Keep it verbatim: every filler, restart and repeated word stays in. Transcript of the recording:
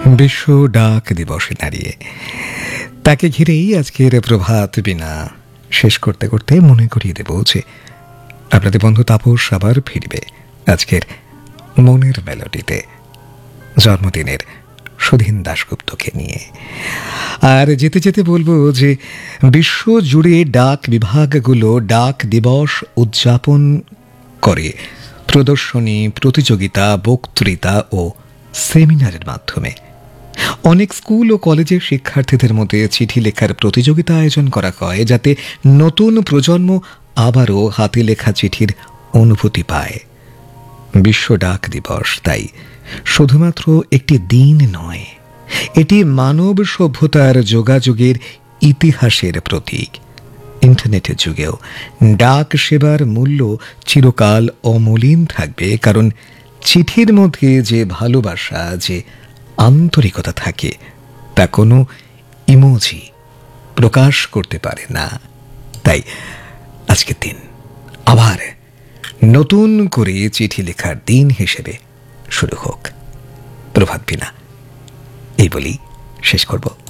বিশ্ব ডাক দিবসে দাঁড়িয়ে তাকে ঘিরেই আজকের প্রভাত বিনা শেষ করতে করতে মনে করিয়ে দেব যে আপনাদের বন্ধু তাপস আবার ফিরবে আজকের মনের মেলোডিতে জন্মদিনের সুধীন দাশগুপ্তকে নিয়ে। আর যেতে যেতে বলবো যে বিশ্ব জুড়ে ডাক বিভাগগুলো ডাক দিবস উদযাপন করে প্রদর্শনী, প্রতিযোগিতা, বক্তৃতা ও সেমিনারের মাধ্যমে। অনেক স্কুল ও কলেজের শিক্ষার্থীদের মধ্যে চিঠি লেখার প্রতিযোগিতা আয়োজন করা হয়, যাতে নতুন প্রজন্ম আবারও হাতে লেখা চিঠির অনুভূতি পায়। বিশ্ব ডাক দিবস তাই শুধুমাত্র একটি দিন নয়, এটি মানব সভ্যতার যোগাযোগের ইতিহাসের প্রতীক। ইন্টারনেটের যুগেও ডাক সেবার মূল্য চিরকাল অমলিন থাকবে, কারণ চিঠির মধ্যে যে ভালোবাসা, যে আন্তরিকতা থাকে তা কোনো ইমোজি প্রকাশ করতে পারে না। তাই আজকের দিন আবার নতুন করে চিঠি লেখার দিন হিসেবে শুরু হোক। প্রভাত বিনা এই বলি শেষ করব।